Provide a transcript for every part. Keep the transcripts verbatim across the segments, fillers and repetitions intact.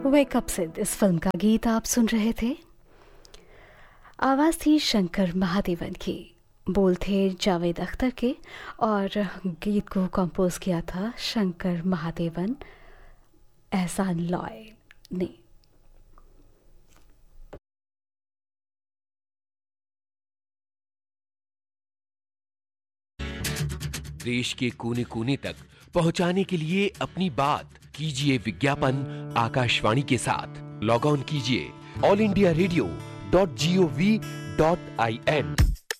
Wake up से इस film का गीत आप सुन रहे थे। आवाज़ थी शंकर महादेवन की, बोल थे जावेद अख्तर के और गीत को कंपोज किया था शंकर महादेवन एहसान लॉय ने। देश के कोने कोने तक पहुंचाने के लिए अपनी बात कीजिए विज्ञापन आकाशवाणी के साथ। लॉग ऑन कीजिए all India radio dot G O V dot I N.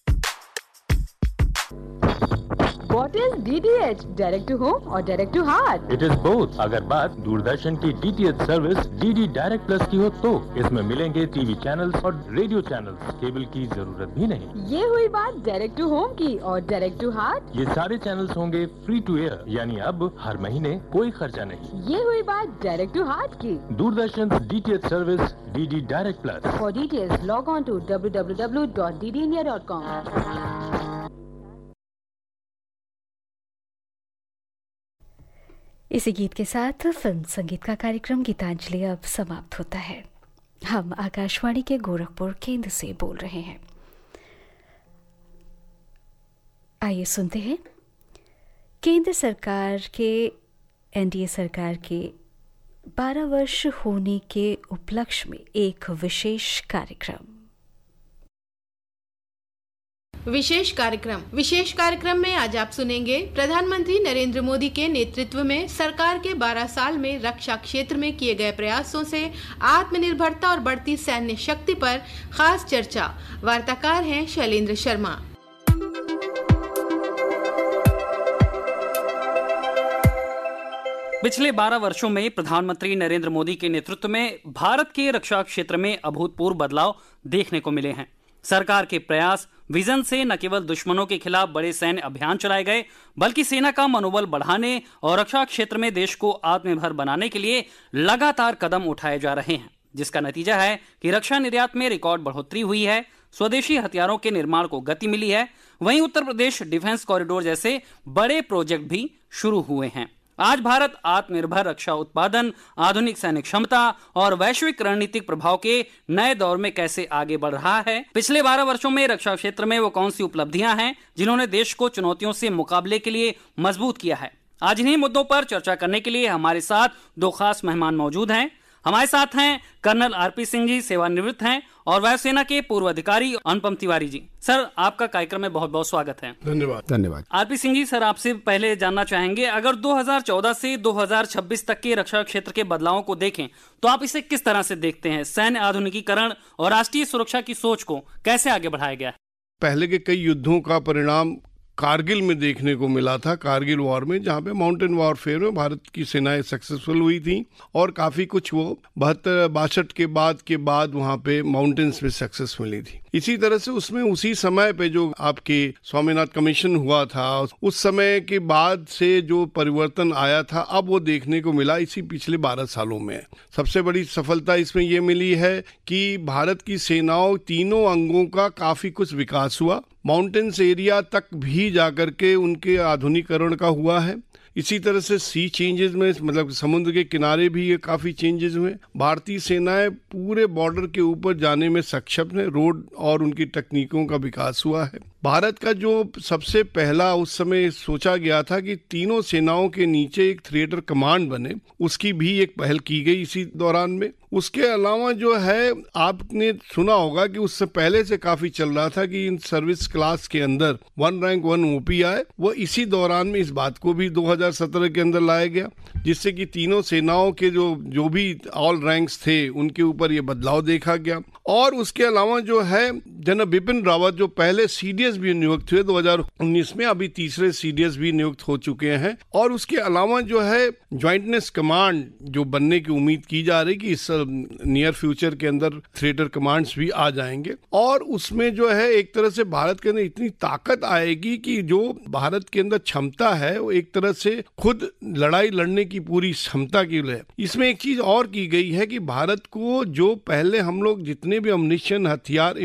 What is D T H? Direct to home or direct to heart? It is both. अगर बात दूरदर्शन की D T H service D D Direct Plus की हो तो इसमें मिलेंगे TV channels और radio channels. Cable की जरूरत भी नहीं। ये हुई बात डायरेक्ट टू होम की, और डायरेक्ट टू हार्ट ये सारे चैनल्स होंगे फ्री टू एयर, यानी अब हर महीने कोई खर्चा नहीं। ये हुई बात डायरेक्ट टू हार्ट की। Doordarshan D T H service D D Direct Plus। For details log on to w w w dot d d india dot com। इसी गीत के साथ फिल्म संगीत का कार्यक्रम गीतांजलि अब समाप्त होता है। हम आकाशवाणी के गोरखपुर केंद्र से बोल रहे हैं। आइए सुनते हैं केंद्र सरकार के एनडीए सरकार के बारह वर्ष होने के उपलक्ष्य में एक विशेष कार्यक्रम। विशेष कार्यक्रम विशेष कार्यक्रम में आज आप सुनेंगे प्रधानमंत्री नरेंद्र मोदी के नेतृत्व में सरकार के बारह साल में रक्षा क्षेत्र में किए गए प्रयासों से आत्मनिर्भरता और बढ़ती सैन्य शक्ति पर खास चर्चा। वार्ताकार हैं शैलेंद्र शर्मा। पिछले बारह वर्षों में प्रधानमंत्री नरेंद्र मोदी के नेतृत्व में भारत के रक्षा क्षेत्र में अभूतपूर्व बदलाव देखने को मिले हैं। सरकार के प्रयास विजन से न केवल दुश्मनों के खिलाफ बड़े सैन्य अभियान चलाए गए, बल्कि सेना का मनोबल बढ़ाने और रक्षा क्षेत्र में देश को आत्मनिर्भर बनाने के लिए लगातार कदम उठाए जा रहे हैं, जिसका नतीजा है कि रक्षा निर्यात में रिकॉर्ड बढ़ोतरी हुई है, स्वदेशी हथियारों के निर्माण को गति मिली है। वहीं उत्तर प्रदेश डिफेंस कॉरिडोर जैसे बड़े प्रोजेक्ट भी शुरू हुए हैं। आज भारत आत्मनिर्भर रक्षा उत्पादन, आधुनिक सैनिक क्षमता और वैश्विक रणनीतिक प्रभाव के नए दौर में कैसे आगे बढ़ रहा है। पिछले बारह वर्षों में रक्षा क्षेत्र में वो कौन सी उपलब्धियां हैं जिन्होंने देश को चुनौतियों से मुकाबले के लिए मजबूत किया है। आज इन्हीं मुद्दों पर चर्चा करने के लिए हमारे साथ दो खास मेहमान मौजूद हैं। हमारे साथ हैं कर्नल आरपी सिंह जी, सेवानिवृत्त हैं, और वायुसेना के पूर्व अधिकारी अनुपम तिवारी जी। सर, आपका कार्यक्रम में बहुत बहुत स्वागत है। धन्यवाद धन्यवाद आरपी सिंह जी, सर आपसे पहले जानना चाहेंगे, अगर दो हज़ार चौदह से दो हज़ार छब्बीस तक के रक्षा क्षेत्र के बदलावों को देखें तो आप इसे किस तरह से देखते हैं? सैन्य आधुनिकीकरण और राष्ट्रीय सुरक्षा की सोच को कैसे आगे बढ़ाया गया है? पहले के कई युद्धों का परिणाम कारगिल में देखने को मिला था, कारगिल वॉर में, जहां पे माउंटेन वॉरफेयर में भारत की सेनाएं सक्सेसफुल हुई थी और काफी कुछ वो बहत्तर बासठ के बाद के बाद वहां पे माउंटेन्स में सक्सेस मिली थी। इसी तरह से उसमें उसी समय पे जो आपके स्वामीनाथन कमीशन हुआ था, उस समय के बाद से जो परिवर्तन आया था, अब वो देखने को मिला इसी पिछले बारह सालों में। सबसे बड़ी सफलता इसमें ये मिली है कि भारत की सेनाओं तीनों अंगों का काफी कुछ विकास हुआ। माउंटेन्स एरिया तक भी जाकर के उनके आधुनिकीकरण का हुआ है। इसी तरह से सी चेंजेस में, मतलब समुद्र के किनारे भी ये काफी चेंजेस हुए। भारतीय सेनाएं पूरे बॉर्डर के ऊपर जाने में सक्षम है, रोड और उनकी तकनीकों का विकास हुआ है। भारत का जो सबसे पहला उस समय सोचा गया था कि तीनों सेनाओं के नीचे एक थिएटर कमांड बने, उसकी भी एक पहल की गई इसी दौरान में। उसके अलावा जो है, आपने सुना होगा कि उससे पहले से काफी चल रहा था कि इन सर्विस क्लास के अंदर वन रैंक वन ओपी आए। वो इसी दौरान में इस बात को भी दो हज़ार सत्रह के अंदर लाया गया, जिससे कि तीनों सेनाओं के जो जो भी ऑल रैंक्स थे उनके ऊपर ये बदलाव देखा गया। और उसके अलावा जो है, जनरल बिपिन रावत जो पहले सीडीएस भी नियुक्त हुए दो हज़ार उन्नीस में, अभी तीसरे सीडीएस भी नियुक्त हो चुके हैं। और उसके अलावा जो है, ज्वाइंटनेस कमांड जो बनने की उम्मीद की जा रही कि इस नियर फ्यूचर के अंदर थिएटर कमांड्स भी आ जाएंगे। और उसमें जो है, एक तरह से भारत के अंदर इतनी ताकत आएगी कि जो भारत के अंदर क्षमता है वो एक तरह से खुद लड़ाई लड़ने की पूरी क्षमता की है। इसमें एक चीज और की गई है कि भारत को जो पहले हम लोग जितने भी अम्युनिशन हथियार इंपोर्ट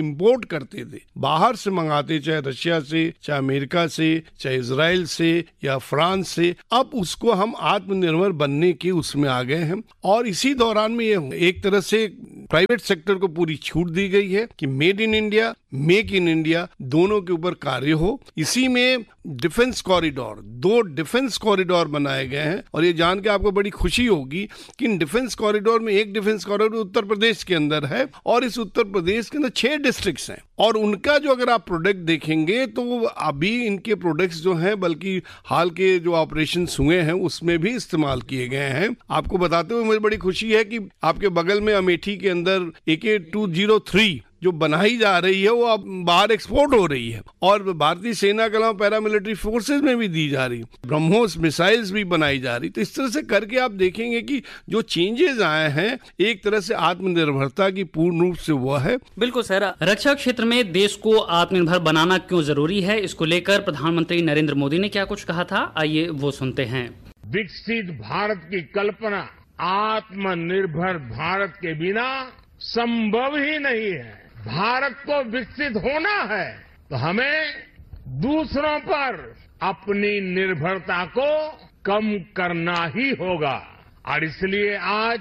करते थे, बाहर से मंगाते, चाहे रशिया से, चाहे अमेरिका से, चाहे इजराइल से या फ्रांस से, अब उसको हम आत्मनिर्भर बनने के उसमें आ गए हैं। और इसी दौरान में ये एक तरह से प्राइवेट सेक्टर को पूरी छूट दी गई है कि made in India, make in India दोनों के ऊपर कार्य हो। इसी में डिफेंस कॉरिडोर, दो डिफेंस कॉरिडोर बनाए गए हैं और ये जान के आपको बड़ी खुशी होगी कि इन डिफेंस कॉरिडोर में एक डिफेंस कॉरिडोर उत्तर प्रदेश के अंदर है और इस उत्तर प्रदेश के अंदर छह डिस्ट्रिक्ट्स हैं और उनका जो अगर आप प्रोडक्ट देखेंगे तो अभी इनके प्रोडक्ट्स जो हैं, बल्कि हाल के जो ऑपरेशंस हुए हैं उसमें भी इस्तेमाल किए गए हैं। आपको बताते हुए मुझे बड़ी खुशी है कि आपके बगल में अमेठी के अंदर ए के टू जीरो थ्री जो बनाई जा रही है वो अब बाहर एक्सपोर्ट हो रही है और भारतीय सेना के अलावा पैरामिलिट्री फोर्सेस में भी दी जा रही है, ब्रह्मोस मिसाइल्स भी बनाई जा रही। तो इस तरह से करके आप देखेंगे कि जो चेंजेस आए हैं एक तरह से आत्मनिर्भरता की पूर्ण रूप से वो है। बिल्कुल सर, रक्षा क्षेत्र में देश को आत्मनिर्भर बनाना क्यों जरूरी है, इसको लेकर प्रधानमंत्री नरेंद्र मोदी ने क्या कुछ कहा था, आइए वो सुनते हैं। विकसित भारत की कल्पना आत्मनिर्भर भारत के बिना संभव ही नहीं है। भारत को विकसित होना है तो हमें दूसरों पर अपनी निर्भरता को कम करना ही होगा और इसलिए आज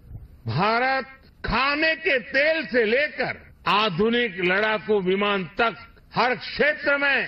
भारत खाने के तेल से लेकर आधुनिक लड़ाकू विमान तक हर क्षेत्र में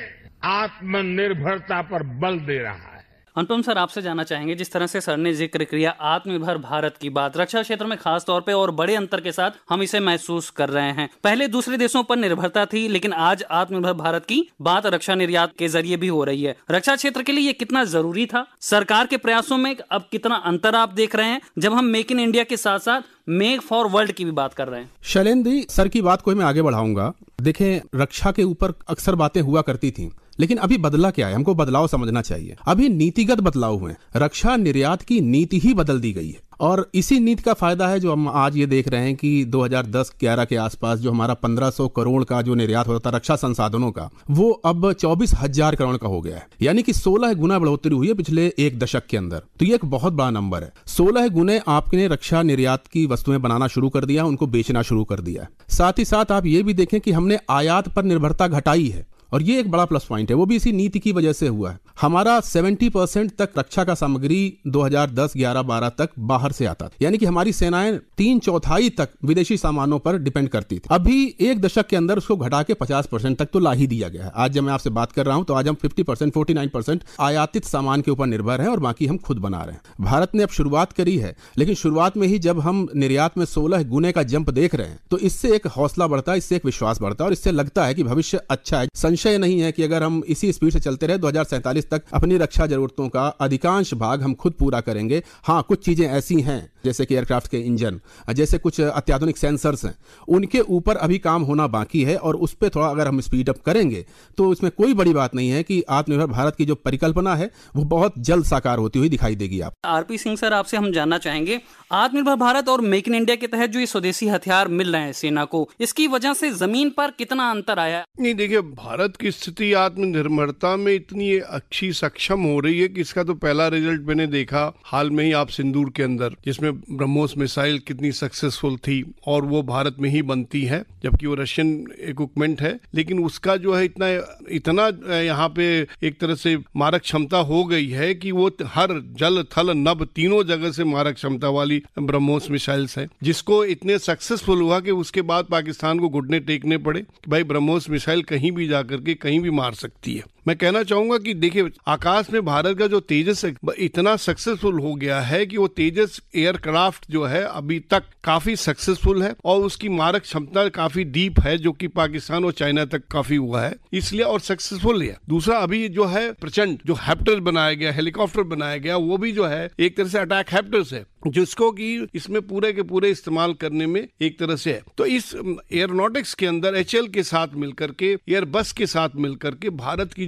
आत्मनिर्भरता पर बल दे रहा है। अनुपम सर, आपसे जानना चाहेंगे, जिस तरह से सर ने जिक्र किया आत्मनिर्भर भारत की बात, रक्षा क्षेत्र में खास तौर पे और बड़े अंतर के साथ हम इसे महसूस कर रहे हैं। पहले दूसरे देशों पर निर्भरता थी, लेकिन आज आत्मनिर्भर भारत की बात रक्षा निर्यात के जरिए भी हो रही है। रक्षा क्षेत्र के लिए ये कितना जरूरी था? सरकार के प्रयासों में अब कितना अंतर आप देख रहे हैं जब हम मेक इन इंडिया के साथ साथ मेक फॉर वर्ल्ड की भी बात कर रहे हैं? शैलेंद्र सर की बात को मैं आगे बढ़ाऊंगा। देखें, रक्षा के ऊपर अक्सर बातें हुआ करती थी, लेकिन अभी बदला क्या है, हमको बदलाव समझना चाहिए। अभी नीतिगत बदलाव हुए, रक्षा निर्यात की नीति ही बदल दी गई है और इसी नीति का फायदा है जो हम आज ये देख रहे हैं कि दो हज़ार दस ग्यारह के आसपास जो हमारा पंद्रह सौ करोड़ का जो निर्यात होता था रक्षा संसाधनों का, वो अब चौबीस हजार करोड़ का हो गया है, यानी कि सोलह गुना बढ़ोतरी हुई है पिछले एक दशक के अंदर। तो ये एक बहुत बड़ा नंबर है। सोलह गुने आपने रक्षा निर्यात की वस्तुएं बनाना शुरू कर दिया, उनको बेचना शुरू कर दिया। साथ ही साथ आप ये भी देखें कि हमने आयात पर निर्भरता घटाई है और ये एक बड़ा प्लस पॉइंट है, वो भी इसी नीति की वजह से हुआ है। हमारा सत्तर परसेंट तक रक्षा का सामग्री दो हज़ार दस ग्यारह बारह तक बाहर से आता था, यानी कि हमारी सेनाएं तीन चौथाई तक विदेशी सामानों पर डिपेंड करती थी। अभी एक दशक के अंदर उसको घटा के पचास परसेंट तक तो ला ही दिया गया है। आज जब मैं आपसे बात कर रहा हूं तो आज हम पचास परसेंट उनचास परसेंट आयातित सामान के ऊपर निर्भर है और बाकी हम खुद बना रहे हैं। भारत ने अब शुरुआत करी है, लेकिन शुरुआत में ही जब हम निर्यात में सोलह गुने का जंप देख रहे हैं तो इससे एक हौसला बढ़ता है, इससे एक विश्वास बढ़ता है और इससे लगता है कि भविष्य अच्छा है। संशय नहीं है कि अगर हम इसी स्पीड से चलते रहे दो हज़ार सैंतालीस तक अपनी रक्षा जरूरतों का अधिकांश भाग हम खुद पूरा करेंगे। हाँ, कुछ चीजें ऐसी हैं जैसे कि एयरक्राफ्ट के इंजन, जैसे कुछ अत्याधुनिक सेंसर्स हैं, उनके ऊपर अभी काम होना बाकी है और उस पर थोड़ा अगर हम स्पीड अप करेंगे तो इसमें कोई बड़ी बात नहीं है कि आत्मनिर्भर भारत की जो परिकल्पना है वो बहुत जल्द साकार होती हुई दिखाई देगी। आप आरपी सिंह सर, आपसे हम जानना चाहेंगे, आत्मनिर्भर भारत और मेक इन इंडिया के तहत जो ये स्वदेशी हथियार मिल रहे हैं सेना को, इसकी वजह से जमीन पर कितना अंतर आया? नहीं, देखिए, भारत की स्थिति आत्मनिर्भरता में इतनी अच्छी सक्षम हो रही है कि इसका तो पहला रिजल्ट मैंने देखा हाल में ही आप सिंदूर के अंदर, जिसमें ब्रह्मोस मिसाइल कितनी सक्सेसफुल थी और वो भारत में ही बनती है, जबकि वो रशियन इक्विपमेंट है, लेकिन उसका जो है इतना इतना यहाँ पे एक तरह से मारक क्षमता हो गई है कि वो हर जल थल नभ तीनों जगह से मारक क्षमता वाली ब्रह्मोस मिसाइल्स है, जिसको इतने सक्सेसफुल हुआ कि उसके बाद पाकिस्तान को घुटने टेकने पड़े कि भाई ब्रह्मोस मिसाइल कहीं भी जाकर के कहीं भी मार सकती है। मैं कहना चाहूंगा कि देखिए, आकाश में भारत का जो तेजस इतना सक्सेसफुल हो गया है कि वो तेजस एयरक्राफ्ट जो है अभी तक काफी सक्सेसफुल है और उसकी मारक क्षमता काफी डीप है, जो कि पाकिस्तान और चाइना तक काफी हुआ है, इसलिए और सक्सेसफुल है। दूसरा, अभी जो है प्रचंड जो हेप्टर बनाया गया, हेलीकॉप्टर बनाया गया, वो भी जो है एक तरह से अटैक हेप्टर्स है, जिसको कि इसमें पूरे के पूरे इस्तेमाल करने में एक तरह से है। तो इस एयरोनॉटिक्स के अंदर एच एल के साथ मिलकर के, एयरबस के साथ मिलकर के भारत की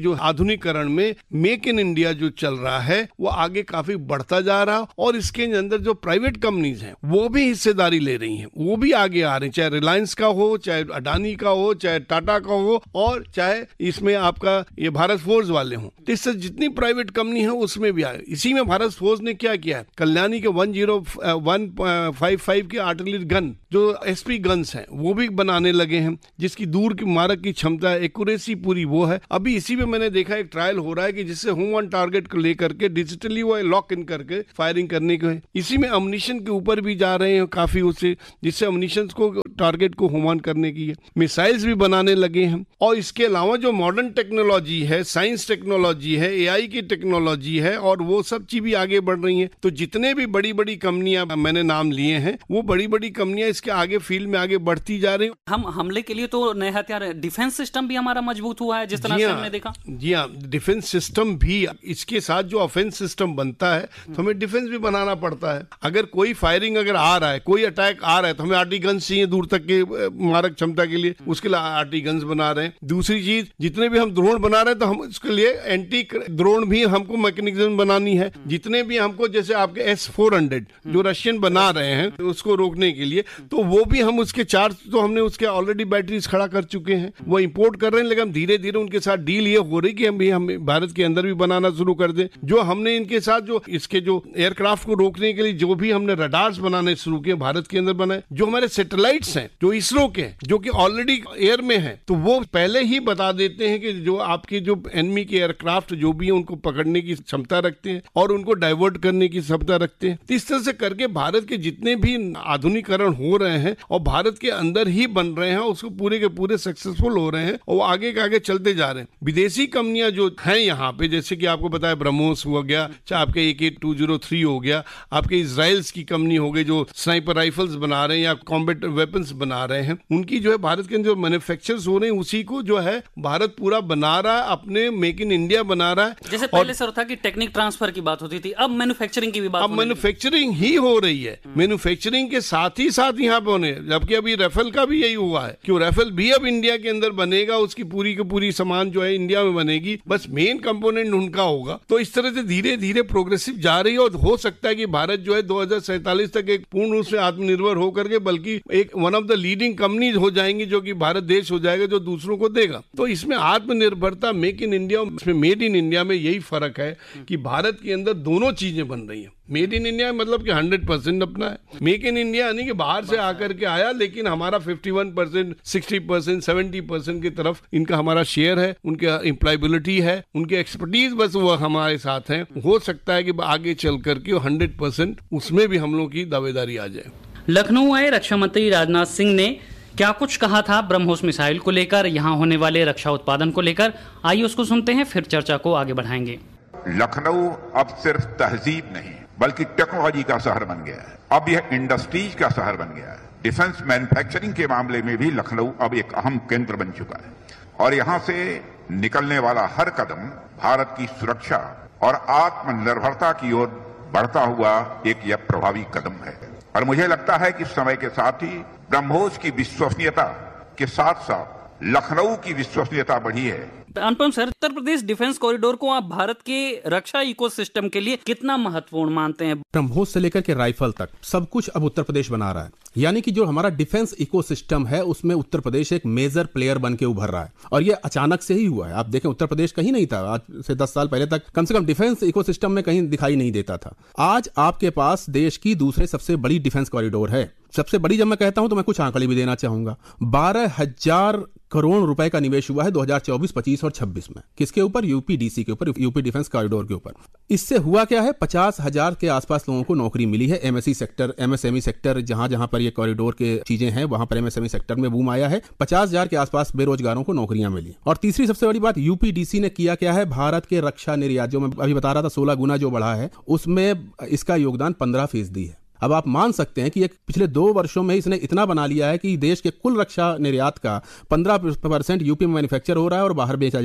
जो आधुनिकरण में मेक इन इंडिया जो चल रहा है वो आगे काफी बढ़ता जा रहा है, और इसके अंदर जो प्राइवेट कंपनीज हैं वो भी हिस्सेदारी ले रही हैं, वो भी आगे आ रहे हैं, चाहे रिलायंस का हो, चाहे अडानी का हो, चाहे टाटा का हो, और चाहे इसमें आपका ये भारत फोर्स वाले हों। तो इससे जितनी प्राइवेट कंपनी है उसमें भी आए। इसी में भारत फोर्स ने क्या किया है, कल्याणी के one zero one five five के आर्टिलरी गन जो एसपी गन्स हैं वो भी बनाने लगे हैं, जिसकी दूर की मारक की क्षमता, एक्यूरेसी पूरी वो है। अभी इसी में मैंने देखा एक ट्रायल हो रहा है कि जिससे होम ऑन टारगेट को लेकर के डिजिटली वो लॉक इन करके फायरिंग करने को है। इसी में अम्युनिशन के ऊपर भी जा रहे हैं काफी उससे, जिससे अम्युनिशन को टारगेट को होम ऑन करने की है। मिसाइल्स भी बनाने लगे हैं, और इसके अलावा जो मॉडर्न टेक्नोलॉजी है, साइंस टेक्नोलॉजी है, एआई की टेक्नोलॉजी है, और वो सब चीज भी आगे बढ़ रही हैं। तो जितने भी बड़ी बड़ी कंपनियां मैंने नाम लिए हैं वो बड़ी बड़ी कंपनियां इसके आगे फील्ड में आगे बढ़ती जा रही हैं। हम हमले के लिए तो नए हथियार, डिफेंस सिस्टम भी हमारा मजबूत हुआ है जिस तरह से हमने देखा। जी हाँ, डिफेंस सिस्टम भी, इसके साथ जो ऑफेंस सिस्टम बनता है तो हमें डिफेंस भी बनाना पड़ता है। अगर कोई फायरिंग अगर आ रहा है, कोई अटैक आ रहा है, तो हमें आर्टी गन्स चाहिए दूर तक के मारक क्षमता के लिए, उसके लिए आर्टी गन्स बना रहे हैं। दूसरी चीज, जितने भी हम ड्रोन बना रहे हैं तो हम उसके लिए एंटी ड्रोन भी हमको मैकेनिज्म बनानी है। जितने भी हमको, जैसे आपके एस फोर हंड्रेड जो रशियन बना रहे हैं उसको रोकने के लिए, तो वो भी हम उसके चार्ज तो हमने उसके ऑलरेडी बैटरीज खड़ा कर चुके हैं, वो इंपोर्ट कर रहे हैं। लेकिन हम धीरे धीरे उनके साथ डील ये हो रही कि हम भी हम भारत के अंदर भी बनाना शुरू कर दें। जो हमने इनके साथ जो इसके जो एयरक्राफ्ट को रोकने के लिए जो भी हमने रडार्स बनाने शुरू किए भारत के अंदर बनाए, जो हमारे सैटेलाइट्स हैं जो इसरो के जो कि ऑलरेडी एयर में हैं, तो वो पहले ही बता देते हैं कि जो आपके जो एनिमी के एयरक्राफ्ट जो भी है उनको पकड़ने की क्षमता रखते हैं और उनको डाइवर्ट करने की क्षमता रखते हैं। तो इस तरह से करके भारत के जितने भी आधुनिकरण हो रहे हैं और भारत के अंदर ही बन रहे हैं, उसको पूरे के पूरे सक्सेसफुल हो रहे हैं और वो आगे के आगे चलते जा रहे हैं। विदेशी कंपनियां जो हैं यहाँ पे, जैसे कि आपको बताया ब्रह्मोस हो गया, चाहे आपके ए के टू जीरो थ्री हो गया, आपके इजराइल्स की कंपनी हो गई जो स्नाइपर राइफल्स बना रहे हैं या कॉम्बैट वेपन्स बना रहे हैं, उनकी जो है भारत के अंदर जो मैन्युफैक्चर्स हो रहे हैं उसी को जो है भारत पूरा बना रहा है, अपने मेक इन इंडिया बना रहा है। जैसे पहले सर था कि टेक्निक ट्रांसफर की बात होती थी, अब मैन्युफैक्चरिंग की भी बात, अब मैन्युफैक्चरिंग ही हो रही है। मैन्युफैक्चरिंग के साथ ही साथ यहाँ पे होने, जबकि अभी राफेल का भी यही हुआ है कि राफेल भी अब इंडिया के अंदर बनेगा, उसकी पूरी की पूरी सामान जो है इंडिया में बनेगी, बस मेन कंपोनेंट उनका होगा। तो इस तरह से धीरे धीरे प्रोग्रेसिव जा रही है और हो सकता है कि भारत जो है दो हजार सैंतालीस तक एक पूर्ण रूप से आत्मनिर्भर होकर के बल्कि एक one of the leading companies हो जाएंगी, जो कि भारत देश हो जाएगा जो दूसरों को देगा। तो इसमें आत्मनिर्भरता, मेक इन इंडिया, इसमें मेड इन इंडिया में यही फर्क है कि भारत के अंदर दोनों चीजें बन रही हैं। मेड इन इंडिया मतलब कि हंड्रेड परसेंट अपना है, मेक इन इंडिया यानी कि बाहर से आकर के आया, लेकिन हमारा fifty one percent, sixty percent, seventy percent की तरफ इनका हमारा शेयर है, उनके एम्प्लॉयबिलिटी है, उनके एक्सपर्टीज बस वो हमारे साथ हैं। हो सकता है कि आगे चल करके हंड्रेड परसेंट उसमें भी हम लोग की दावेदारी आ जाए। लखनऊ आए रक्षा मंत्री राजनाथ सिंह ने क्या कुछ कहा था ब्रह्मोस मिसाइल को लेकर, यहाँ होने वाले रक्षा उत्पादन को लेकर, आइए उसको सुनते हैं, फिर चर्चा को आगे बढ़ाएंगे। लखनऊ अब सिर्फ तहजीब नहीं बल्कि टेक्नोलॉजी का शहर बन गया है। अब यह इंडस्ट्रीज का शहर बन गया है। डिफेंस मैन्युफैक्चरिंग के मामले में भी लखनऊ अब एक अहम केंद्र बन चुका है और यहाँ से निकलने वाला हर कदम भारत की सुरक्षा और आत्मनिर्भरता की ओर बढ़ता हुआ एक यह प्रभावी कदम है। और मुझे लगता है कि समय के साथ ही ब्रह्मोस की विश्वसनीयता के साथ साथ लखनऊ की विश्वसनीयता बढ़ी है। अनुपम sir, Uttar Pradesh defence corridor को आप भारत के रक्षा इकोसिस्टम के लिए कितना महत्वपूर्ण मानते हैं? ब्रह्मोस से लेकर के राइफल तक सब कुछ अब उत्तर प्रदेश बना रहा है, यानी कि जो हमारा डिफेंस इकोसिस्टम है उसमें उत्तर प्रदेश एक मेजर प्लेयर बन के उभर रहा है। और ये अचानक से ही हुआ है। आप देखें, उत्तर प्रदेश कहीं नहीं था आज से दस साल पहले तक, कम से कम डिफेंस इकोसिस्टम में कहीं दिखाई नहीं देता था। आज आपके पास देश की दूसरे सबसे बड़ी डिफेंस कॉरिडोर है। सबसे बड़ी जब मैं कहता हूं तो मैं कुछ आंकड़े भी देना चाहूंगा। बारह हजार करोड़ रुपए का निवेश हुआ है दो हज़ार चौबीस, पच्चीस और छब्बीस में। किसके ऊपर? यूपीडीसी के ऊपर, यूपी डिफेंस कॉरिडोर के ऊपर। इससे हुआ क्या है, पचास हजार के आसपास लोगों को नौकरी मिली है। एमएसई सेक्टर, एमएसएमई सेक्टर, जहां जहां पर ये कॉरिडोर के चीजें हैं वहां पर एमएसएमई सेक्टर में बूम आया है। पचास हजार के आसपास बेरोजगारों को नौकरियां मिली। और तीसरी सबसे बड़ी बात, यूपीडीसी ने किया क्या है, भारत के रक्षा निर्यात, जो मैं अभी बता रहा था सोलह गुना जो बढ़ा है, उसमें इसका योगदान पंद्रह फीसदी है। अब आप मान सकते हैं कि एक पिछले दो वर्षों में इसने इतना बना लिया है कि देश के कुल रक्षा निर्यात का पंद्रह परसेंट यूपी में मैन्युफैक्चर हो रहा है और बाहर बेचा जा रहा है।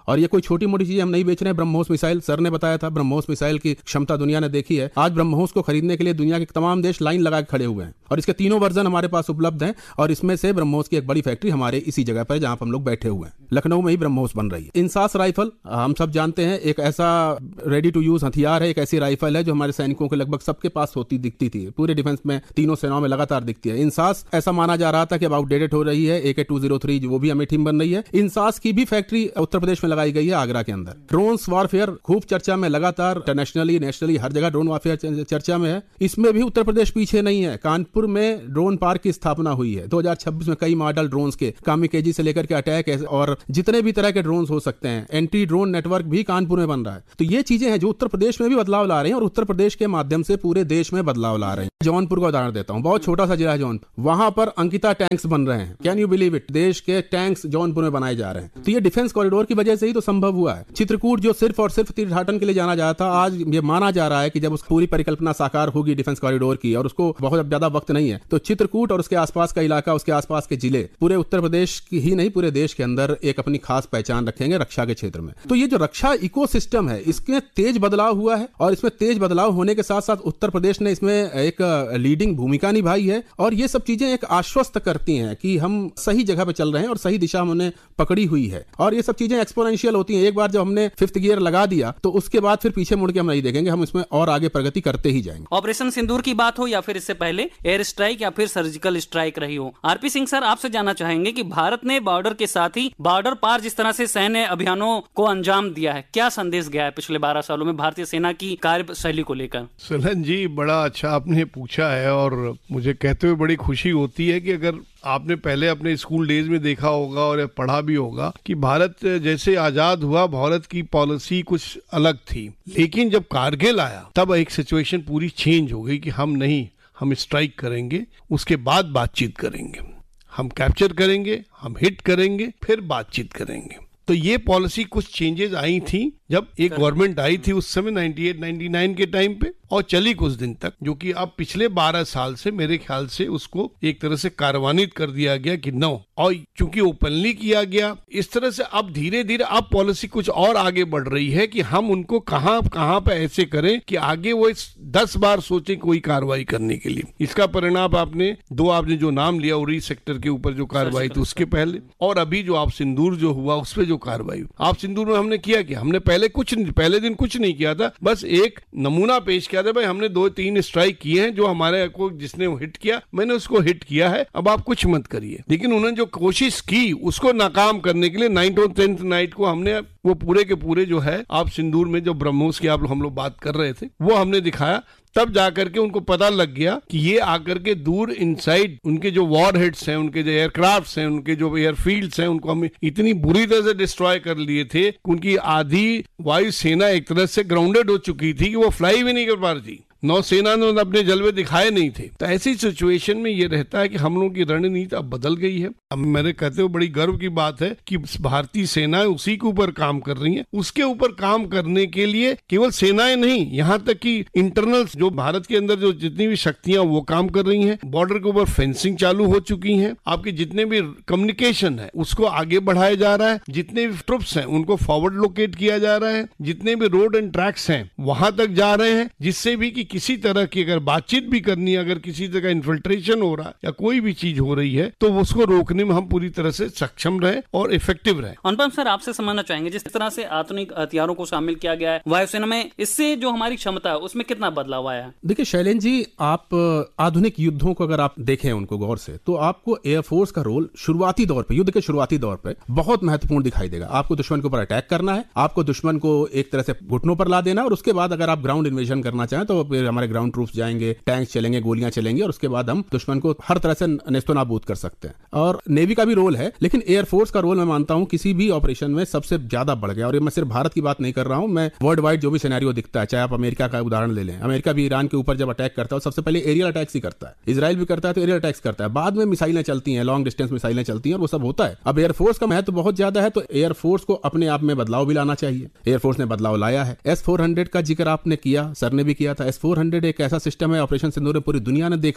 और ये कोई छोटी मोटी चीजें हम नहीं बेच रहे हैं। ब्रह्मोस मिसाइल, सर ने बताया था, ब्रह्मोस मिसाइल की क्षमता दुनिया ने देखी है। आज ब्रह्मोस को खरीदने के लिए दुनिया के तमाम देश लाइन लगा के खड़े हुए हैं और इसके तीनों वर्जन हमारे पास उपलब्ध हैं और इसमें से ब्रह्मोस की एक बड़ी फैक्ट्री हमारे इसी जगह पर जहां पर हम लोग बैठे हुए हैं, लखनऊ में ही ब्रह्मोस बन रही है। इंसास राइफल हम सब जानते हैं, एक ऐसा रेडी टू यूज हथियार है, एक ऐसी राइफल है जो हमारे सैनिकों के लगभग सबके पास होती दिखती थी, पूरे डिफेंस में तीनों सेनाओं में लगातार दिखती है। इंसास ऐसा माना जा रहा था कि अब आउटडेटेड हो रही है, ए के टू जीरो थ्री वो भी अमेठी में बन रही है। इंसास की भी फैक्ट्री उत्तर प्रदेश में लगाई गई है, आगरा के अंदर। ड्रोन्स वॉरफेयर खूब चर्चा में, लगातार इंटरनेशनली नेशनली हर जगह ड्रोन वॉरफेयर चर्चा में है। इसमें भी उत्तर प्रदेश पीछे नहीं है। कानपुर में ड्रोन पार्क की स्थापना हुई है। दो हज़ार छब्बीस में कई मॉडल ड्रोन्स के, कामिकेजी से लेकर के अटैक और जितने भी तरह के ड्रोन्स हो सकते हैं, एंटी ड्रोन नेटवर्क भी कानपुर में बन रहा है। तो ये चीजें हैं जो उत्तर प्रदेश में भी बदलाव ला रही हैं और उत्तर प्रदेश के माध्यम से पूरे देश में बदलाव ला रहे हैं। जौनपुर का उदाहरण देता हूं, बहुत छोटा सा जिला है जौनपुर, वहां पर अंकिता टैंक्स बन रहे हैं। कैन यू बिलीव इट, देश के टैंक्स जौनपुर में बनाए जा रहे हैं। तो ये डिफेंस कॉरिडोर की वजह से ही तो संभव हुआ है। चित्रकूट जो सिर्फ और सिर्फ तीर्थाटन के लिए जाना जाता था, आज ये माना जा रहा है कि जब उस पूरी परिकल्पना साकार होगी डिफेंस कॉरिडोर की और उसको बहुत ज्यादा वक्त नहीं है, तो चित्रकूट और उसके आसपास का इलाका, उसके आसपास के जिले पूरे उत्तर प्रदेश की ही नहीं पूरे देश के अंदर एक अपनी खास पहचान रखेंगे रक्षा के क्षेत्र में। तो ये जो रक्षा इकोसिस्टम है, इसमें तेज बदलाव हुआ है और इसमें तेज बदलाव होने के साथ साथ उत्तर प्रदेश ने इसमें एक लीडिंग भूमिका निभाई है और ये सब चीजें एक आश्वस्त करती हैं कि हम सही जगह पे चल रहे हैं और सही दिशा हमने पकड़ी हुई है। और ये सब चीजें एक्सपोनेंशियल होती हैं। एक बार जब हमने फिफ्थ गियर लगा दिया तो उसके बाद फिर पीछे मुड़ के हम नहीं देखेंगे, हम इसमें और आगे प्रगति करते ही जाएंगे। ऑपरेशन सिंदूर की बात हो या फिर इससे पहले एयर स्ट्राइक या फिर सर्जिकल स्ट्राइक रही हो, आरपी सिंह सर आपसे जानना चाहेंगे कि भारत ने बॉर्डर के साथ ही बॉर्डर पार जिस तरह से सैन्य अभियानों को अंजाम दिया है, क्या संदेश गया है पिछले बारह सालों में भारतीय सेना की कार्यशैली को लेकर? सलन जी, बड़ा अच्छा आपने पूछा है और मुझे कहते हुए बड़ी खुशी होती है कि अगर आपने पहले अपने स्कूल डेज में देखा होगा और पढ़ा भी होगा कि भारत जैसे आजाद हुआ, भारत की पॉलिसी कुछ अलग थी, लेकिन जब कारगिल आया तब एक सिचुएशन पूरी चेंज हो गई कि हम नहीं, हम स्ट्राइक करेंगे, उसके बाद बातचीत करेंगे, हम कैप्चर करेंगे, हम हिट करेंगे, फिर बातचीत करेंगे। तो ये पॉलिसी कुछ चेंजेस आई थी जब एक गवर्नमेंट आई थी उस समय अट्ठानवे निन्यानवे के टाइम पे, और चली कुछ दिन तक, जो कि अब पिछले बारह साल से मेरे ख्याल से उसको एक तरह से कार्यान्वित कर दिया गया कि नो, और चूंकि ओपनली किया गया इस तरह से अब धीरे धीरे अब पॉलिसी कुछ और आगे बढ़ रही है कि हम उनको कहां कहां पे ऐसे करें कि आगे वो दस बार सोचे कोई कार्रवाई करने के लिए। इसका परिणाम आपने दो आपने जो नाम लिया, उरी सेक्टर के ऊपर जो कार्रवाई थी उसके पहले, और अभी जो आप सिंदूर जो हुआ उस पर जो कार्रवाई, आप सिंदूर में हमने किया कि हमने पहले कुछ पहले दिन कुछ नहीं किया था, बस एक नमूना पेश किया था, भाई हमने दो तीन स्ट्राइक किए हैं, जो हमारे को जिसने हिट किया मैंने उसको हिट किया है, अब आप कुछ मत करिए। लेकिन उन्होंने जो कोशिश की उसको नाकाम करने के लिए नाइन्थ और टेंथ नाइट को हमने वो पूरे के पूरे जो है आप सिंदूर में जो ब्रह्मोस की आप हम लोग बात कर रहे थे वो हमने दिखाया। तब जाकर के उनको पता लग गया कि ये आकर के दूर इनसाइड उनके जो वॉर हेड्स हैं, उनके जो एयरक्राफ्ट्स हैं, उनके जो एयरफील्ड्स हैं, उनको हम इतनी बुरी तरह से डिस्ट्रॉय कर लिए थे कि उनकी आधी वायुसेना एक तरह से ग्राउंडेड हो चुकी थी कि वो फ्लाई भी नहीं कर पा रही थी, नौसेना ने अपने जलवे दिखाए नहीं थे। तो ऐसी सिचुएशन में ये रहता है कि हम लोगों की रणनीति अब बदल गई है। अब मेरे कहते हुए बड़ी गर्व की बात है कि भारतीय सेनाएं उसी के ऊपर काम कर रही हैं। उसके ऊपर काम करने के लिए केवल सेनाएं नहीं, यहाँ तक कि इंटरनल जो भारत के अंदर जो जितनी भी शक्तियां वो काम कर रही हैं। बॉर्डर के ऊपर फेंसिंग चालू हो चुकी है, आपके जितने भी कम्युनिकेशन है उसको आगे बढ़ाया जा रहा है, जितने भी ट्रुप्स हैं उनको फॉरवर्ड लोकेट किया जा रहा है, जितने भी रोड एंड ट्रैक्स हैं वहां तक जा रहे हैं, जिससे भी कि किसी तरह की अगर बातचीत भी करनी है, अगर किसी तरह का इन्फिल्ट्रेशन हो रहा है या कोई भी चीज हो रही है तो उसको रोकने में हम पूरी तरह से सक्षम रहे और इफेक्टिव रहे। अनुपम सर, आपसे समझना चाहेंगे जिस तरह से आधुनिक हथियारों को शामिल किया गया है वायुसेना में, इससे जो हमारी क्षमता है उसमें कितना बदलाव आया है? देखिए शैलेंद्र जी, आप आधुनिक युद्धों को अगर आप देखें उनको गौर से, तो आपको एयरफोर्स का रोल शुरुआती दौर पे, युद्ध के शुरुआती दौर पे बहुत महत्वपूर्ण दिखाई देगा। आपको दुश्मन के ऊपर अटैक करना है, आपको दुश्मन को एक तरह से घुटनों पर ला देना, और उसके बाद अगर आप ग्राउंड इन्वेजन करना चाहें तो फिर हमारे ग्राउंड ट्रूप्स जाएंगे, टैंक चलेंगे, गोलियां चलेंगी, और उसके बाद हम दुश्मन को हर तरह से नेस्तो नाबूद कर सकते हैं। और नेवी का भी रोल है, लेकिन एयरफोर्स का रोल मैं मानता हूं किसी भी ऑपरेशन में सबसे ज्यादा बढ़ गया। और मैं सिर्फ भारत की बात नहीं कर रहा हूं, मैं वर्ल्ड वाइड जो भी सिनेरियो दिखता है, चाहे आप अमेरिका का उदाहरण ले लें, अमेरिका भी ईरान के ऊपर जब अटैक करता है सबसे पहले एरियल अटैक्स ही करता है, इजराइल भी करता है तो एरियल अटैक्स करता है, बाद में मिसाइलें चलती हैं, लॉन्ग डिस्टेंस मिसाइलें चलती हैं, और वो सब होता है। अब एयरफोर्स का महत्व बहुत ज्यादा है, तो एयरफोर्स को अपने आप में बदलाव भी लाना चाहिए। एयरफोर्स ने बदलाव लाया है। एस फोर हंड्रेड का जिक्र आपने किया, सर ने भी किया था। एस फोर हंड्रेड एक ऐसा सिस्टम है, ऑपरेशन सिंदूर में पूरी दुनिया ने देखा है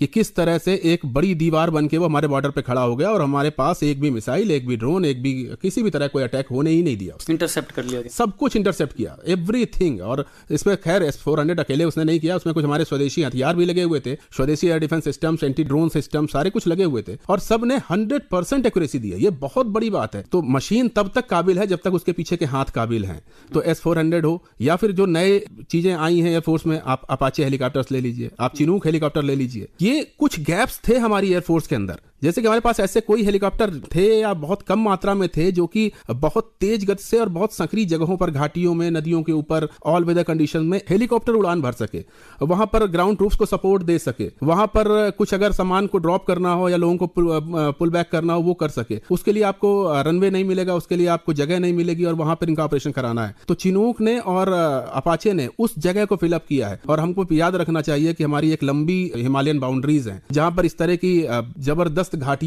कि किस तरह से एक बड़ी दीवार बन के वो हमारे बॉर्डर पे खड़ा हो गया और हमारे पास एक भी मिसाइल, एक भी ड्रोन, एक भी किसी भी तरह कोई अटैक होने ही नहीं दिया। इंटरसेप्ट कर लिया, सब कुछ इंटरसेप्ट किया, एवरीथिंग। और इसमें खैर एस फोर हंड्रेड अकेले उसने नहीं किया, उसमें कुछ हमारे स्वदेशी हथियार भी लगे हुए थे, स्वदेशी air defence system, anti drone system, सारे कुछ लगे हुए थे और सब ने हंड्रेड परसेंट एक्यूरेसी दी है। ये बहुत बड़ी बात है। तो मशीन तब तक काबिल है जब तक उसके पीछे के हाथ काबिल हैं। तो एस फोर हंड्रेड हो या फिर जो नए चीजें आई हैं एयरफोर्स में, आप अपाचे हेलीकॉप्टर्स ले लीजिए, आप चिनूक हेलीकॉप्टर ले लीजिए, ये कुछ गैप्स थे हमारी एयरफोर्स के अंदर। जैसे कि हमारे पास ऐसे कोई हेलीकॉप्टर थे या बहुत कम मात्रा में थे जो कि बहुत तेज गति से और बहुत संकरी जगहों पर, घाटियों में, नदियों के ऊपर, ऑल वेदर कंडीशन में हेलीकॉप्टर उड़ान भर सके, वहां पर ग्राउंड ट्रूप्स को सपोर्ट दे सके, वहां पर कुछ अगर सामान को ड्रॉप करना हो या लोगों को पुल बैक करना हो वो कर सके। उसके लिए आपको रनवे नहीं मिलेगा, उसके लिए आपको जगह नहीं मिलेगी और वहां पर इनका ऑपरेशन कराना है। तो चिनूक ने और अपाचे ने उस जगह को फिलअप किया है। और हमको याद रखना चाहिए कि हमारी एक लंबी हिमालयन बाउंड्रीज है जहां पर इस तरह की जबरदस्त घाटी